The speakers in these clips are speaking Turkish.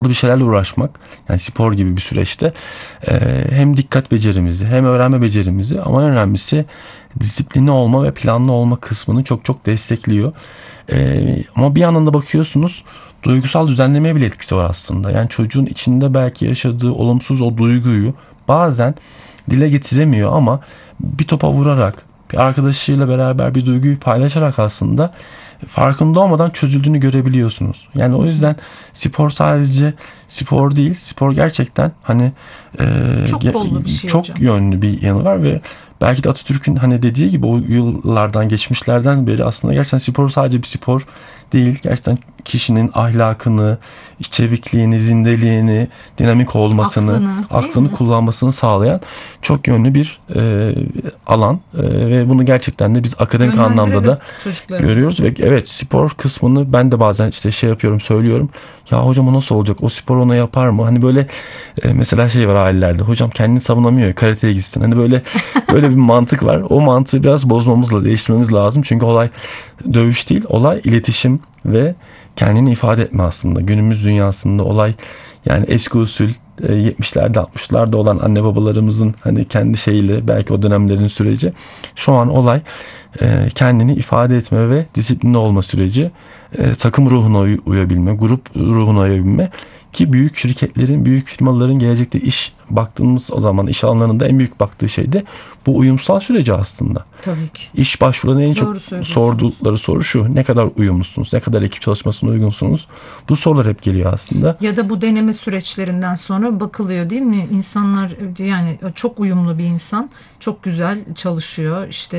bir şeylerle uğraşmak, yani spor gibi bir süreçte hem dikkat becerimizi hem öğrenme becerimizi ama en önemlisi disiplinli olma ve planlı olma kısmını çok çok destekliyor. Ama bir yandan da bakıyorsunuz duygusal düzenlemeye bile etkisi var aslında. Yani çocuğun içinde belki yaşadığı olumsuz o duyguyu bazen dile getiremiyor ama bir topa vurarak, bir arkadaşıyla beraber bir duyguyu paylaşarak aslında farkında olmadan çözüldüğünü görebiliyorsunuz. Yani o yüzden spor sadece spor değil, spor gerçekten hani Çok bollu bir şey çok hocam. yönlü bir yanı var ve belki de Atatürk'ün hani dediği gibi o yıllardan, geçmişlerden beri aslında gerçekten spor sadece bir spor değil. Gerçekten kişinin ahlakını, çevikliğini, zindeliğini, dinamik olmasını, Aklını, değil aklını mi? kullanmasını sağlayan çok yönlü bir alan. Ve bunu gerçekten de biz akademik anlamda Yönlendirelim da çocuklarımızı. görüyoruz ve evet, spor kısmını ben de bazen işte şey yapıyorum, söylüyorum. Ya hocam o nasıl olacak? O spor ona yapar mı? Hani böyle mesela şey var ailelerde. Hocam kendini savunamıyor. Karateye gitsin. Hani böyle bir mantık var. O mantığı biraz bozmamızla, değiştirmemiz lazım. Çünkü olay dövüş değil. Olay iletişim ve kendini ifade etme aslında. Günümüz dünyasında olay yani eski usul 70'lerde 60'larda olan anne babalarımızın hani kendi şeyiyle belki o dönemlerin süreci. Şu an olay kendini ifade etme ve disiplinli olma süreci. Takım ruhuna uyabilme, grup ruhuna uyabilme ki büyük şirketlerin, büyük firmaların gelecekte iş baktığımız o zaman iş alanlarında en büyük baktığı şey de bu uyumsal süreci aslında. Tabii ki. İş başvurularında en çok Doğru söylüyorsunuz. sordukları soru şu: ne kadar uyumlusunuz, ne kadar ekip çalışmasına uygunsunuz? Bu sorular hep geliyor aslında. Ya da bu deneme süreçlerinden sonra bakılıyor değil mi? İnsanlar yani çok uyumlu bir insan, çok güzel çalışıyor. İşte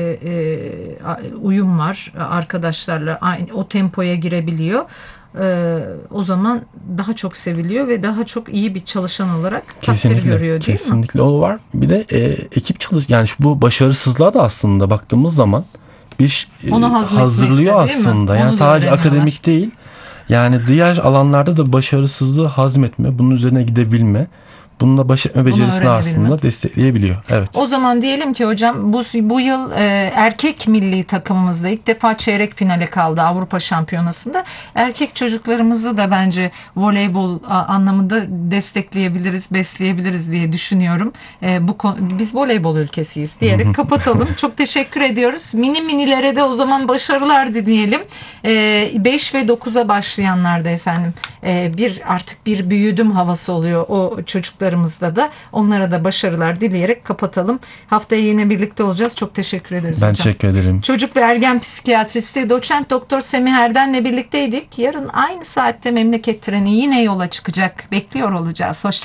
uyum var arkadaşlarla, aynı o tempoya girebiliyor. O zaman daha çok seviliyor ve daha çok iyi bir çalışan olarak takdir Kesinlikle, görüyor değil mi? kesinlikle o var. Bir de ekip yani bu başarısızlığa da aslında baktığımız zaman bir Onu hazmetmekte hazırlıyor değil mi? aslında. Yani Onu da sadece öğreniyorlar. akademik değil. Yani diğer alanlarda da başarısızlığı hazmetme, bunun üzerine gidebilme, bununla baş etme Bunu becerisini öğrenebilme. aslında destekleyebiliyor. Evet. O zaman diyelim ki hocam bu yıl erkek milli takımımızda ilk defa çeyrek finale kaldı Avrupa Şampiyonası'nda. Erkek çocuklarımızı da bence voleybol anlamında destekleyebiliriz, besleyebiliriz diye düşünüyorum. Biz voleybol ülkesiyiz diyerek kapatalım. Çok teşekkür ediyoruz. Minilere de o zaman başarılar dileyelim. 5 ve 9'a başlayanlarda efendim artık bir büyüdüm havası oluyor o çocuklarımızda da. Onlara da başarılar dileyerek kapatalım. Haftaya yine birlikte olacağız. Çok teşekkür ederiz Ben hocam. teşekkür ederim. Çocuk ve ergen psikiyatristi doçent doktor Semih Erden'le birlikteydik. Yarın aynı saatte memleket treni yine yola çıkacak. Bekliyor olacağız. Hoşça